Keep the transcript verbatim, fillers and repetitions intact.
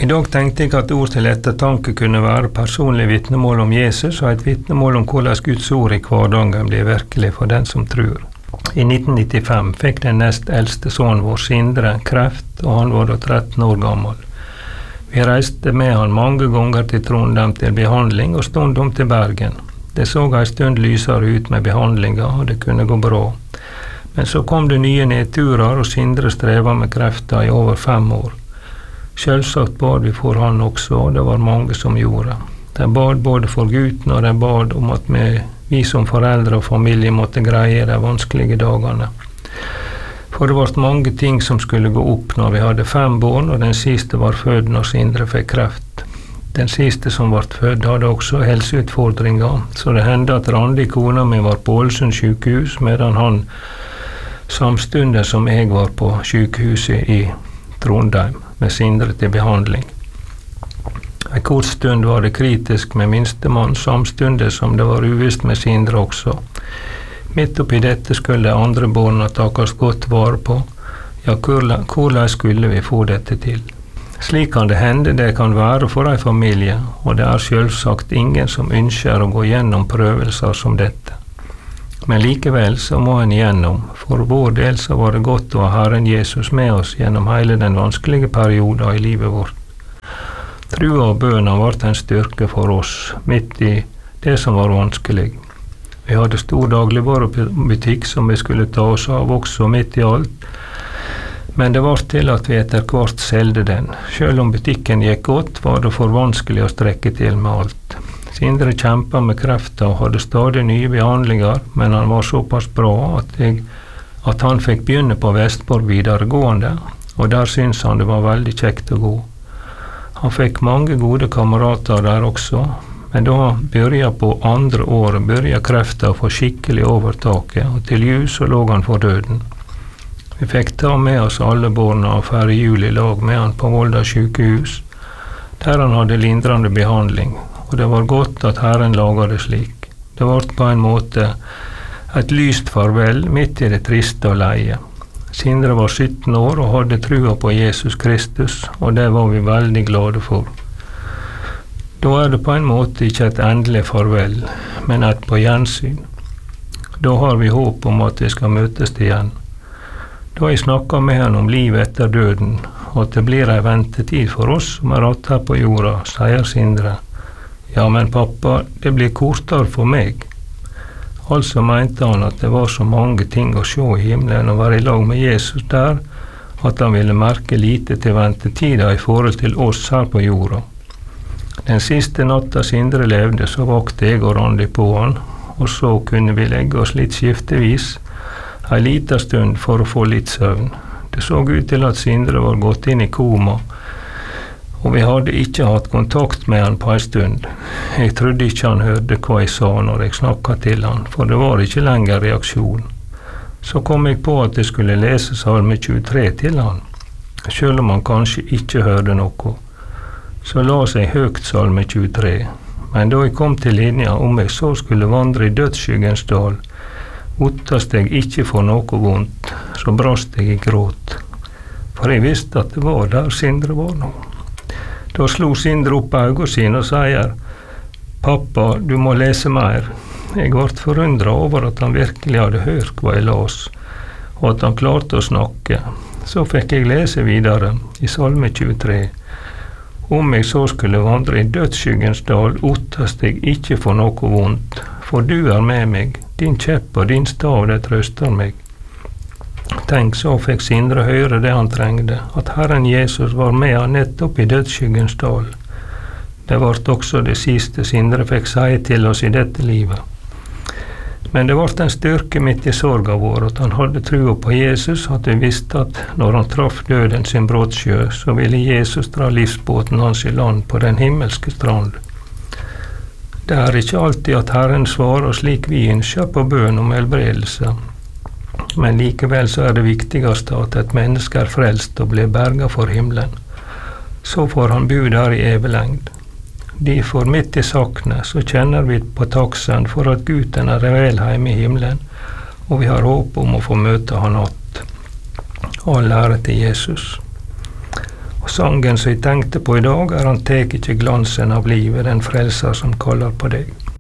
I dag tenkte jeg at ord til ettertanke kunne være personlig vitnemål om Jesus og et vitnemål om hvordan Guds ord i hverdagen blir virkelig for den som tror. I nitten nittifem fikk den nest eldste sønnen vår Sindre kreft, og han var da tretten år gammel. Vi reiste med han mange ganger til Trondheim til behandling og stundom til Bergen. Det så en stund lysere ut med behandlinga, og det kunne gå bra. Men så kom det nye nedturer, og Sindre streva med krefter i over fem år. Selvsagt bad vi for han også, og det var mange som gjorde. De bad både for gutten, og de bad om at vi, vi som foreldre og familie måtte greie de vanskelige dagene. For det var mange ting som skulle gå opp når vi hadde fem barn, og den siste var født når Sindre fikk kreft. Den siste som ble født hadde også helseutfordringer, så det hendte at Randi, kona mi, var på Ålesund sykehus, medan han samstundet som jeg var på sykehuset i Trondheim med Sindre til behandling. En kort stund var det kritisk med minstemann, samstundet som det var uvisst med Sindre også. Midt oppi dette skulle de andre barna takes godt vare på. Ja, hvordan skulle vi få dette til? Slik kan det hende det kan være for en familie, og det er selvsagt ingen som ønsker å gå gjennom prøvelser som dette. Men likevel så må en igjennom. For vår del så var det godt å ha Herren Jesus med oss gjennom hele den vanskelige perioden i livet vårt. Trua og bønene var en styrke for oss, midt i det som var vanskelig. Vi hadde stor dagligvarebutikk som vi skulle ta oss av også midt i alt, men det var til at vi etter hvert selgte den. Selv om butikken gikk godt, var det for vanskelig å strekke til med alt. Sindre kjempet med krefter og hadde stadig nye behandlinger, men han var såpass bra at, jeg, at han fikk begynne på Vestborg videregående, og der syntes han det var veldig kjekt å gå. Han fikk mange gode kamerater der også, men da han begynte på andre året, begynte krefter å få skikkelig overtaket, og til jul så lå han for døden. Vi fikk ta med oss alle barna og feire jul i lag med han på Volda sykehus, der han hadde lindrende behandling. Og det var godt at Herren laget det slik. Det var på en måte et lyst farvel midt i det triste og leie. Sindre var sytten år og hadde trua på Jesus Kristus, og det var vi veldig glade for. Da er det på en måte ikke et endelig farvel, men et på gjensyn. Da har vi håp om at vi skal møtes igjen. Da jeg snakket med han om livet etter døden, og at det blir en ventetid for oss som er att her på jorda, sier Sindre. Ja, men pappa, det blir kortere for meg. Altså mente han at det var så mange ting å se i himmelen og være i lag med Jesus der, at han ville merke lite til ventetida i forhold til oss her på jorda. Den siste natta Sindre levde, så vakte jeg og Randi på han, og så kunne vi legge oss litt skiftevis, en liten stund for å få litt søvn. Det så ut til at Sindre var gått inn i koma, og vi hadde ikke hatt kontakt med han på en stund. Jeg trodde ikke han hørte hva jeg sa når jeg snakket til han, for det var ikke lenger reaksjon. Så kom jeg på at jeg skulle lese Salme tjuetre til han, selv om han kanskje ikke hørte noe. Så la seg høyt Salme tjuetre, men da jeg kom til linja om jeg så skulle vandre i dødsskyggens dal, ottast jeg ikke for noe vondt, så brast jeg i gråt, for jeg visste at det var der Sindre var nå. Da slo Sindre opp øynene sine og sier, «Pappa, du må lese mer.» Jeg ble forundret over at han virkelig hadde hørt hva jeg las, og at han klarte å snakke. Så fikk jeg lese videre i Salme tjuetre. Om jeg så skulle vandre i dødsskyggens dal, ottast jeg ikke for noe vondt, for du er med meg, din kjepp og din stav, det trøster meg. Tenk, så fikk Sindre høre det han trengte, at Herren Jesus var med han nettopp i dødsskyggens dal. Det var også det siste Sindre fikk si til oss i dette livet. Men det var en styrke midt i sorga vår, at han hadde trua på Jesus, at vi visste at når han traff døden sin brottsjø, så ville Jesus dra livsbåten hans i land på den himmelske strand. Det er ikke alltid at Herren svarer slik vi ønsker på bønn om helbredelse, men likevel så er det viktigste at et menneske er frelst og blir berget for himmelen. Så får han bo der i evelengd. Derfor midt i sakene så kjenner vi på taksen for at Guden er vel hjemme i himmelen, og vi har håp om å få møte han att. All ære til Jesus. Og Sangen som jeg tenkte på i dag, er Han tek ikke glansen av livet, den frelser som kaller på deg.